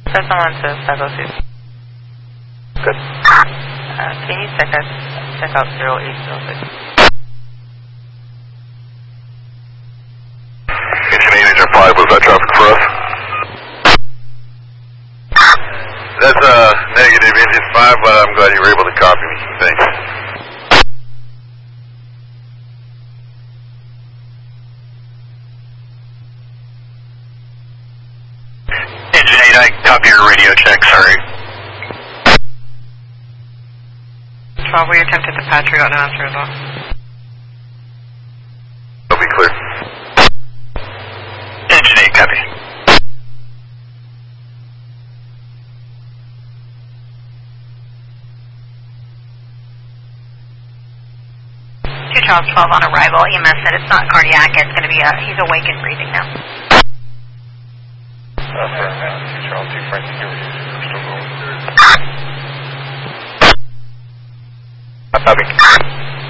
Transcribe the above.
Press on to 506. Good. Can you check out 0806? Engine 8, Engine 5, was that traffic for us? That's negative Engine 5, but I'm glad you were able to copy me. Thanks. Engine 8, I copy your radio check, sorry. 12, we attempted to patch you out and answer as well. That'll be clear. Engine 8, copy. Charles 12 on arrival. EMS said it's not cardiac. It's going to be he's awake and breathing now. Charles 2, Frank, here we go. Still going. Copy.